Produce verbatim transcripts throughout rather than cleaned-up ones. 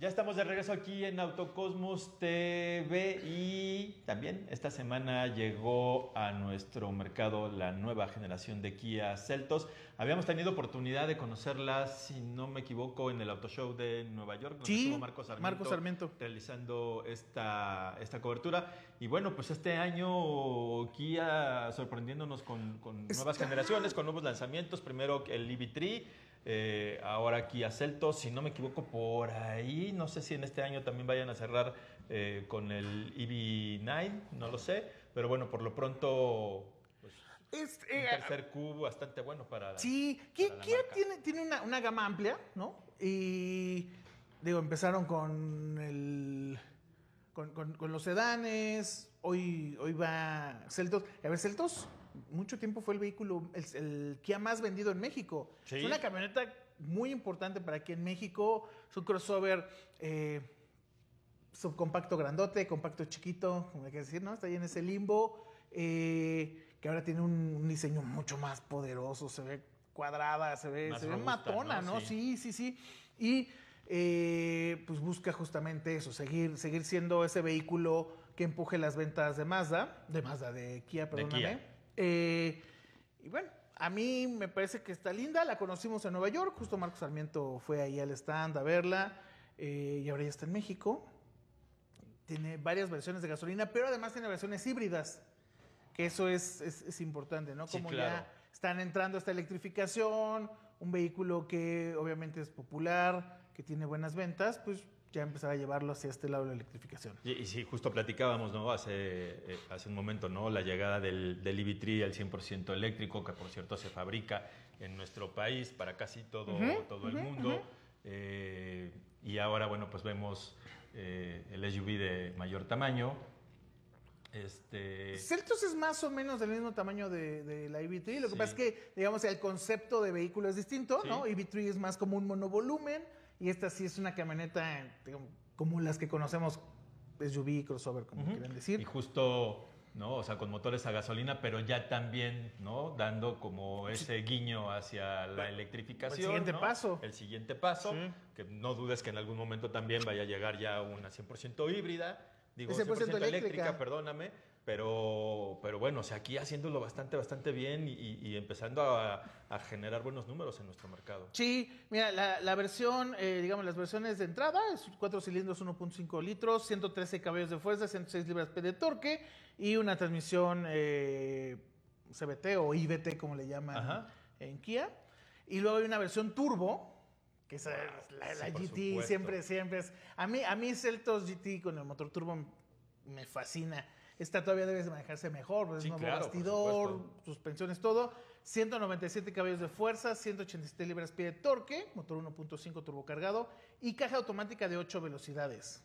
Ya estamos de regreso aquí en Autocosmos T V y también esta semana llegó a nuestro mercado la nueva generación de Kia Seltos. Habíamos tenido oportunidad de conocerla, si no me equivoco, en el Auto Show de Nueva York, donde sí, estuvo Marcos Sarmiento, Marcos Sarmiento realizando esta, esta cobertura. Y bueno, pues este año Kia sorprendiéndonos con, con nuevas generaciones, con nuevos lanzamientos. Primero el E V tres. Eh, ahora Kia Seltos, si no me equivoco, por ahí, no sé si en este año también vayan a cerrar eh, con el E V nueve, no lo sé, pero bueno, por lo pronto, pues, es, eh, un tercer eh, Q bastante bueno para sí, para Kia, la Kia marca. tiene, tiene una, una gama amplia, ¿no? Y digo, empezaron con el con, con, con los sedanes, hoy, hoy va Seltos. A ver, Seltos mucho tiempo fue el vehículo, el, el Kia más vendido en México. ¿Sí? Es una camioneta muy importante para aquí en México. Es un crossover eh, subcompacto grandote, compacto chiquito, como hay que decir, ¿no? Está ahí en ese limbo, eh, que ahora tiene un, un diseño mucho más poderoso, se ve cuadrada, se ve, Más se robusta, ve matona, ¿no? ¿no? Sí, sí, sí. sí. Y eh, pues busca justamente eso, seguir, seguir siendo ese vehículo que empuje las ventas de Mazda, de Mazda, de Kia, perdóname. De Kia. Eh, y bueno, a mí me parece que está linda, la conocimos en Nueva York, justo Marcos Sarmiento fue ahí al stand a verla, eh, y ahora ya está en México. Tiene varias versiones de gasolina, pero además tiene versiones híbridas, que eso es, es, es importante, ¿no? Sí, Como claro. ya están entrando a esta electrificación, un vehículo que obviamente es popular, que tiene buenas ventas, pues ya empezar a llevarlo hacia este lado de la electrificación. Y, y sí, justo platicábamos, ¿no? Hace, eh, hace un momento, ¿no? La llegada del, del E V tres al cien por ciento eléctrico, que por cierto se fabrica en nuestro país para casi todo, uh-huh, todo uh-huh, el mundo. Uh-huh. Eh, y ahora, bueno, pues vemos eh, el S U V de mayor tamaño. Este... Seltos es más o menos del mismo tamaño de, de la E V tres. Lo que sí. pasa es que, digamos, el concepto de vehículo es distinto, sí. ¿no? E V tres es más como un monovolumen y esta sí es una camioneta, digamos, como las que conocemos, S U V, crossover, como uh-huh. quieren decir. Y justo, ¿no? O sea, con motores a gasolina, pero ya también, ¿no? Dando como ese guiño hacia la electrificación. El siguiente ¿no? paso. El siguiente paso, sí. que no dudes que en algún momento también vaya a llegar ya una cien por ciento híbrida. Digo, cien por ciento eléctrica, eléctrica, perdóname, pero, pero bueno, o sea, aquí haciéndolo bastante, bastante bien y, y empezando a, a generar buenos números en nuestro mercado. Sí, mira, la, la versión, eh, digamos, las versiones de entrada, es cuatro cilindros, uno punto cinco litros, ciento trece caballos de fuerza, ciento seis libras-pie de torque y una transmisión eh, C V T o I V T, como le llaman Ajá. en Kia. Y luego hay una versión turbo, que esa es la, la sí, G T, supuesto. siempre, siempre es... A mí, a mí Seltos G T con el motor turbo me fascina. Esta todavía debe manejarse mejor, pues sí, es nuevo claro, bastidor, suspensiones, todo. ciento noventa y siete caballos de fuerza, ciento ochenta y siete libras-pie de torque, motor uno punto cinco turbocargado y caja automática de ocho velocidades.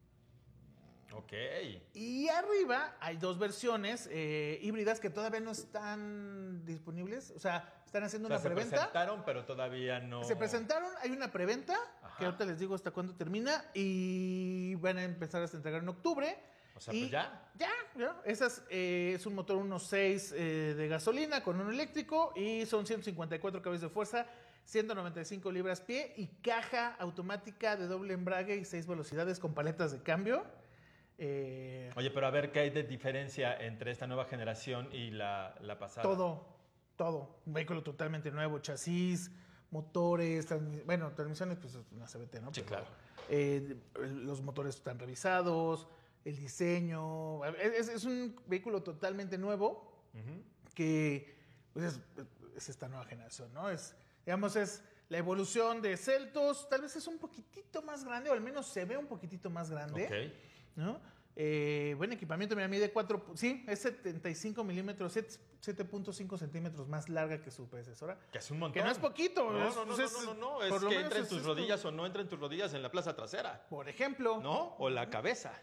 Ok. Y arriba hay dos versiones eh, híbridas que todavía no están disponibles. O sea, están haciendo o sea, una preventa. Se presentaron, pero todavía no. Se presentaron, hay una preventa, Ajá. que ahorita les digo hasta cuándo termina. Y van a empezar a entregar en octubre. O sea, y pues ya. Ya, ya. Esas, eh, es un motor uno punto seis eh, de gasolina con uno eléctrico. Y son ciento cincuenta y cuatro caballos de fuerza, ciento noventa y cinco libras-pie. Y caja automática de doble embrague y seis velocidades con paletas de cambio. Eh, Oye, pero a ver, ¿qué hay de diferencia entre esta nueva generación y la, la pasada? Todo, todo. Un vehículo totalmente nuevo, chasis, motores, transmis bueno, transmisiones, pues una C V T, ¿no? Sí, pero, claro. Eh, los motores están revisados, el diseño. Es, es un vehículo totalmente nuevo uh-huh. que pues es, es esta nueva generación, ¿no? Es, digamos, es la evolución de Seltos. Tal vez es un poquitito más grande, o al menos se ve un poquitito más grande. Ok. ¿No? Eh, buen equipamiento, mira, mide cuatro, sí, es setenta y cinco milímetros, siete punto cinco centímetros más larga que su predecesora. Que es un montón. Que no es poquito. No, es, no, no, pues no, no, no, no, es, es por lo que menos entra en es tus esto. rodillas o no entra en tus rodillas en la plaza trasera. Por ejemplo. ¿No? O la cabeza.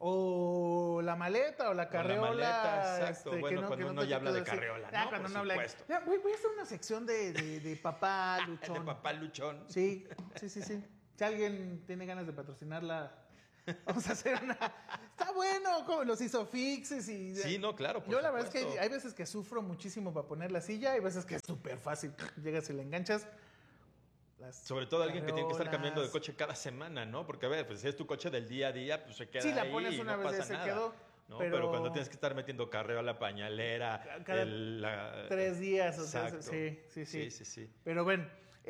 O la maleta o la carreola. O la maleta, exacto. Este, bueno, que no, cuando que no uno ya habla de decir. carreola, ah, ¿no? Cuando Por no habla. supuesto. Ya, voy, voy a hacer una sección de, de, de papá luchón. De papá luchón. Sí, sí, sí, sí. Si alguien tiene ganas de patrocinarla, vamos a hacer una... Está bueno, como los isofixes y... Sí, no, claro, por Yo la supuesto. verdad es que hay veces que sufro muchísimo para poner la silla, hay veces que es súper fácil. Llegas y la enganchas. las Sobre todo alguien que tiene que estar cambiando de carreolas. coche cada semana, ¿no? Porque, a ver, pues si es tu coche del día a día, pues se queda Sí, la ahí pones y una no vez y pasa se nada. quedó, ¿no? pero- Pero... cuando tienes que estar metiendo carreo a la pañalera, Cada el, la- tres días. O sea, Exacto. sí, sí, sí, Sí, sí, sí. Pero bueno,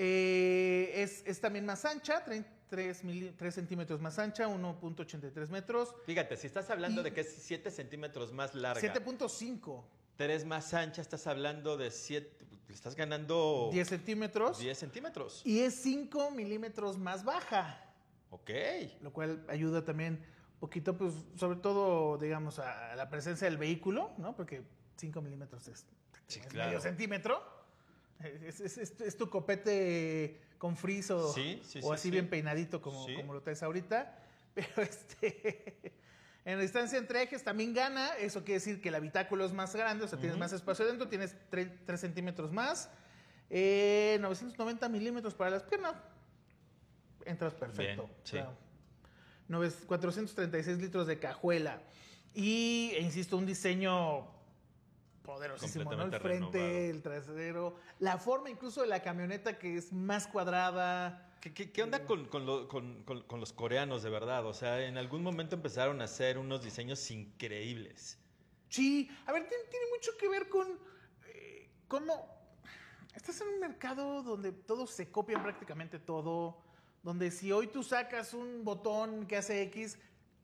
eh, es, es también más ancha, tres centímetros más ancha, uno punto ochenta y tres metros. Fíjate, si estás hablando Y- de que es siete centímetros más larga, siete punto cinco, tres más ancha, estás hablando de siete, estás ganando diez centímetros. diez centímetros. Y es cinco milímetros más baja, Ok. lo cual ayuda también un poquito, pues, sobre todo, digamos, a la presencia del vehículo, ¿no? Porque cinco milímetros es, Sí, es claro. medio centímetro. Es, es- es- es tu copete con friso Sí, sí, o sí, así sí. bien peinadito como, Sí. como lo traes ahorita. Pero este, en la distancia entre ejes también gana. Eso quiere decir que el habitáculo es más grande, o sea, tienes Ujú. más espacio adentro, tienes tres centímetros más. Eh, novecientos noventa milímetros para las piernas. Entras perfecto. Bien, sí. O sea, nove- cuatrocientos treinta y seis litros de cajuela. Y, e insisto, un diseño poderosísimo, ¿no? El Completamente frente, renovado. el trasero, la forma incluso de la camioneta que es más cuadrada. ¿Qué, qué, qué onda con, con, lo- con- con- con los coreanos, de verdad? O sea, en algún momento empezaron a hacer unos diseños increíbles. Sí, a ver, tiene, tiene mucho que ver con eh, cómo estás en un mercado donde todos se copian prácticamente todo, donde si hoy tú sacas un botón que hace X,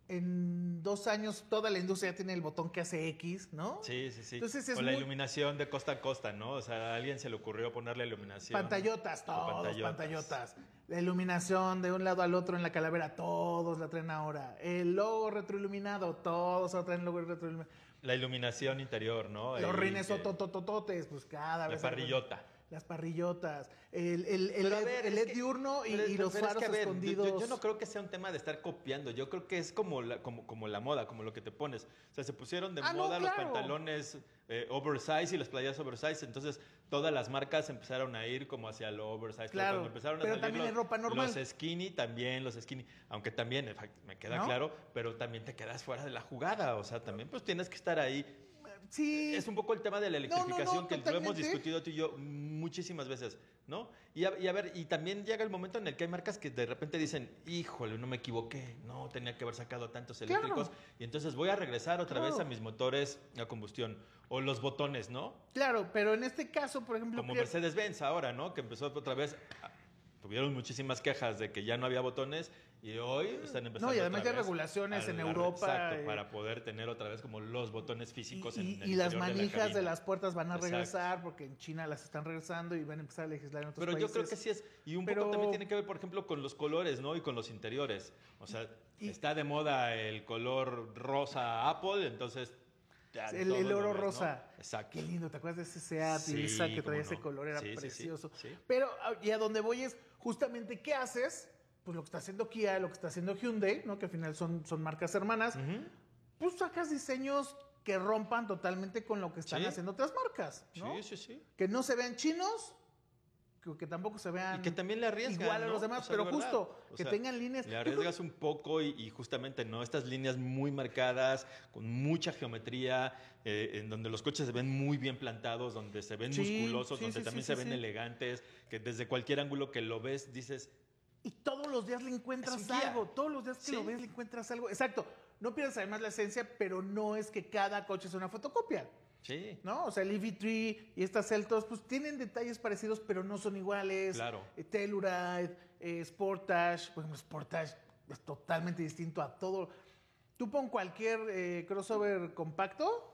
en dos años toda la industria ya tiene el botón que hace X, ¿no? Sí, sí, sí. Entonces es o la muy- iluminación de costa a costa, ¿no? O sea, a alguien se le ocurrió ponerle iluminación. Pantallotas, o todos pantallotas. pantallotas. La iluminación de un lado al otro en la calavera, todos la traen ahora. El logo retroiluminado, todos ahora traen logo retroiluminado. La iluminación interior, ¿no? Los Ahí rines que- otototototes, pues cada La vez... parrillota. Las parrillotas, el, el, el, Pero a L E D, ver, el es L E D que- diurno y, pero- y pero- los pero es faros que, a ver, yo- escondidos. Yo, yo no creo que sea un tema de estar copiando. Yo creo que es como la, como, como la moda, como lo que te pones. O sea, se pusieron de Ah, no, moda los claro. pantalones eh, oversize y las playeras oversize. Entonces, todas las marcas empezaron a ir como hacia lo oversize. Pero Claro, cuando empezaron a pero salir también los, hay ropa normal. Los skinny, también los skinny. Aunque también, en fact, me queda ¿No? claro, pero también te quedas fuera de la jugada. O sea, también pues tienes que estar ahí. Sí, Es un poco el tema de la No, no, no, electrificación que lo hemos totalmente. discutido tú y yo muchísimas veces, ¿no? Y a, y a ver, y también llega el momento en el que hay marcas que de repente dicen, híjole, no me equivoqué, no tenía que haber sacado tantos Claro. eléctricos, y entonces voy a regresar otra vez a Claro. mis motores a combustión. O los botones, ¿no? claro, pero en este caso, por ejemplo... Como que- Mercedes-Benz ahora, ¿no? Que empezó otra vez, a- tuvieron muchísimas quejas de que ya no había botones, y hoy están empezando No, y además otra hay vez regulaciones a en la- Europa, Exacto, eh, para poder tener otra vez como los botones Y, físicos y- en el y las interior de la manijas de, cabina. las puertas van a Exacto. regresar porque en China las están regresando y van a empezar a legislar en otros Pero países. yo creo que sí es, y un Pero- poco también tiene que ver, por ejemplo, con los colores, ¿no? Y con los interiores. O sea, Y- está de moda el color rosa Apple, entonces... ya El, todos el lo oro ves, ¿no? rosa. Exacto. Qué lindo, ¿te acuerdas de ese Seat Sí, Ibiza que cómo traía ese no. color? Era Sí, sí, sí, precioso. sí. Pero, ah, y a donde voy es justamente, ¿qué haces? Pues lo que está haciendo Kia, lo que está haciendo Hyundai, ¿no? Que al final son, son marcas hermanas. Ujú. Pues sacas diseños que rompan totalmente con lo que están Sí. haciendo otras marcas, ¿no? Sí, sí, sí. Que no se vean chinos, que, que tampoco se vean Y que también le arriesgan, igual a ¿no? los demás, O sea, pero de verdad. justo, O que sea, tengan líneas. Le Yo creo- arriesgas un poco y, y justamente, ¿no? Estas líneas muy marcadas, con mucha geometría, eh, en donde los coches se ven muy bien plantados, donde se ven Sí, musculosos, sí, donde sí, también sí, se sí, ven sí. elegantes, que desde cualquier ángulo que lo ves dices, Y todos los días le encuentras Es un Kia. algo. Todos los días que Sí. lo ves le encuentras algo. Exacto. No pierdas además la esencia, pero no es que cada coche sea una fotocopia. sí, ¿No? O sea, el E V tres y estas Celtos, pues tienen detalles parecidos, pero no son iguales. Claro. Eh, Telluride, eh, Sportage, por ejemplo, Sportage es totalmente distinto a todo. Tú pon cualquier eh, crossover compacto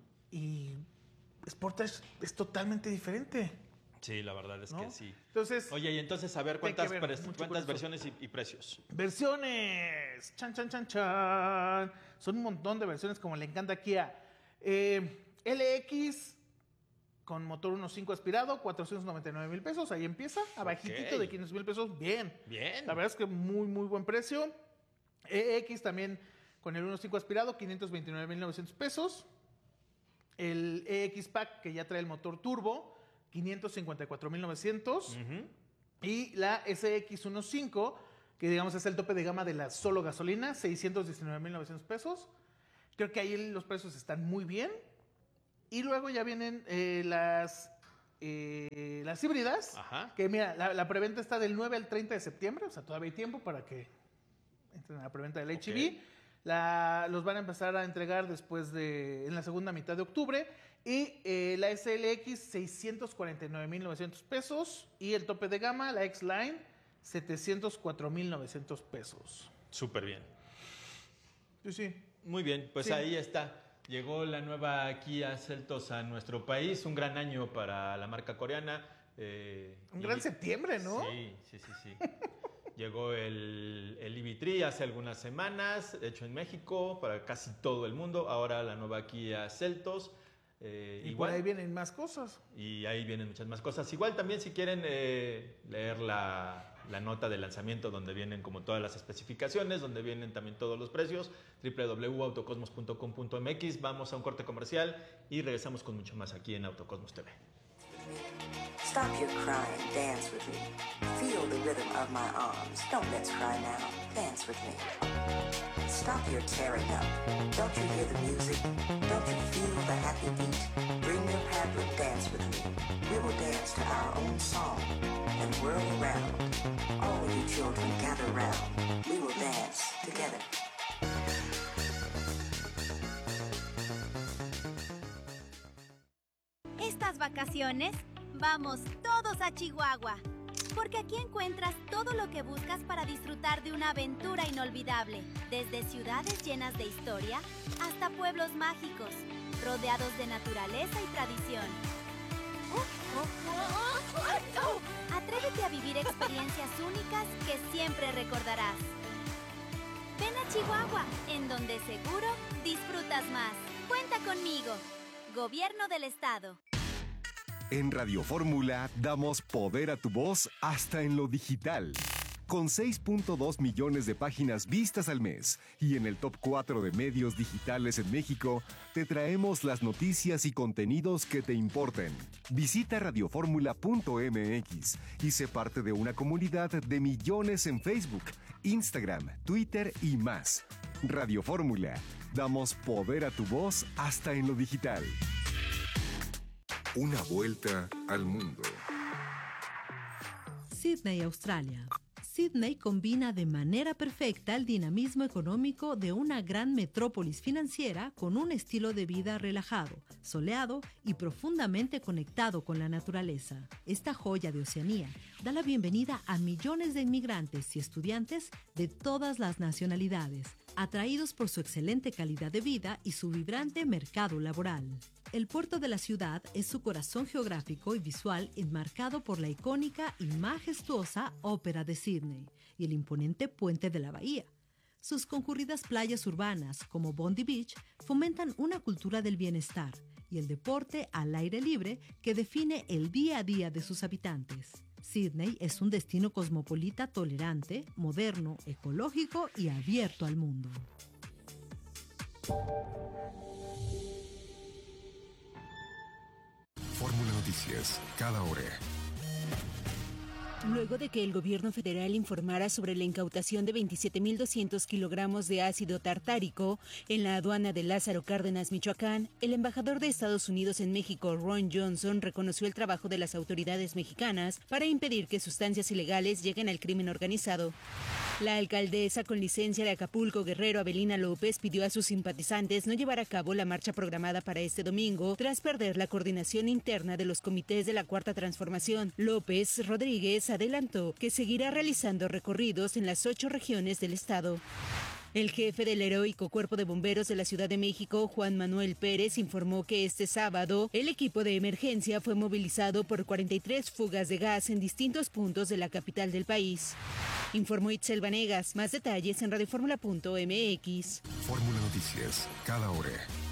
y Sportage es totalmente diferente. sí, la verdad es ¿no? que sí. Entonces, Oye, y entonces a ver Hay que cuántas, ver pre- mucho con cuántas eso. versiones y, y precios. versiones. Chan, chan, chan, chan. Son un montón de versiones como le encanta a Kia. Eh, L X con motor uno punto cinco aspirado, cuatrocientos noventa y nueve mil pesos. Ahí empieza, abajitito Ok. de quinientos mil pesos. Bien. Bien. La verdad es que muy, muy buen precio. E X también con el uno punto cinco aspirado, quinientos veintinueve mil novecientos pesos. El E X Pack, que ya trae el motor turbo, quinientos cincuenta y cuatro mil novecientos. Ujú. Y la S X uno punto cinco, que digamos es el tope de gama de la solo gasolina, seiscientos diecinueve mil novecientos pesos. Creo que ahí los precios están muy bien. Y luego ya vienen eh, las eh, las híbridas, Ajá. que mira, la, la preventa está del nueve al treinta de septiembre, o sea, todavía hay tiempo para que entren a la preventa del H E V. Ok. La, los van a empezar a entregar después de, en la segunda mitad de octubre. Y eh, la S L X, seiscientos cuarenta y nueve mil novecientos pesos. Y el tope de gama, la X-Line, setecientos cuatro mil novecientos pesos. Súper bien. Sí, sí. Muy bien, pues Sí. ahí está. Llegó la nueva Kia Seltos a nuestro país. Un gran año para la marca coreana. Eh, Un gran y- septiembre, ¿no? Sí, sí, sí, sí. Llegó el, el E V tres hace algunas semanas, hecho en México, para casi todo el mundo. Ahora la nueva Kia Seltos. Eh, Y igual, por ahí vienen más cosas. y ahí vienen muchas más cosas. Igual también si quieren eh, leer la, la nota de lanzamiento donde vienen como todas las especificaciones, donde vienen también todos los precios, doble u doble u doble u punto autocosmos punto com punto m x. Vamos a un corte comercial y regresamos con mucho más aquí en Autocosmos T V. Stop your crying, dance with me. Feel the rhythm of my arms. Don't let's cry now, dance with me. Stop your tearing up. Don't you hear the music? Don't you feel the happy beat? Bring your paddle, dance with me. We will dance to our own song and whirl around. All you children gather round. We will dance together. Estas vacaciones, vamos todos a Chihuahua, porque aquí encuentras todo lo que buscas para disfrutar de una aventura inolvidable, desde ciudades llenas de historia hasta pueblos mágicos, rodeados de naturaleza y tradición. Atrévete a vivir experiencias únicas que siempre recordarás. Ven a Chihuahua, en donde seguro disfrutas más. Cuenta conmigo. Gobierno del Estado. En Radio Fórmula damos poder a tu voz hasta en lo digital. Con seis punto dos millones de páginas vistas al mes y en el top cuatro de medios digitales en México, te traemos las noticias y contenidos que te importen. Visita radioformula punto m x y sé parte de una comunidad de millones en Facebook, Instagram, Twitter y más. Radio Fórmula. Damos poder a tu voz hasta en lo digital. Una vuelta al mundo. Sydney, Australia. Sydney combina de manera perfecta el dinamismo económico de una gran metrópolis financiera con un estilo de vida relajado, soleado y profundamente conectado con la naturaleza. Esta joya de Oceanía da la bienvenida a millones de inmigrantes y estudiantes de todas las nacionalidades, atraídos por su excelente calidad de vida y su vibrante mercado laboral. El puerto de la ciudad es su corazón geográfico y visual enmarcado por la icónica y majestuosa Ópera de Sydney y el imponente Puente de la Bahía. Sus concurridas playas urbanas, como Bondi Beach, fomentan una cultura del bienestar y el deporte al aire libre que define el día a día de sus habitantes. Sydney es un destino cosmopolita tolerante, moderno, ecológico y abierto al mundo. Fórmula Noticias, cada hora. Luego de que el gobierno federal informara sobre la incautación de veintisiete mil doscientos kilogramos de ácido tartárico en la aduana de Lázaro Cárdenas, Michoacán, el embajador de Estados Unidos en México, Ron Johnson, reconoció el trabajo de las autoridades mexicanas para impedir que sustancias ilegales lleguen al crimen organizado. La alcaldesa con licencia de Acapulco, Guerrero, Avelina López, pidió a sus simpatizantes no llevar a cabo la marcha programada para este domingo tras perder la coordinación interna de los comités de la Cuarta Transformación. López Rodríguez adelantó que seguirá realizando recorridos en las ocho regiones del estado. El jefe del heroico Cuerpo de Bomberos de la Ciudad de México, Juan Manuel Pérez, informó que este sábado el equipo de emergencia fue movilizado por cuarenta y tres fugas de gas en distintos puntos de la capital del país. Informó Itzel Vanegas. Más detalles en radioformula punto m x. Fórmula Noticias, cada hora.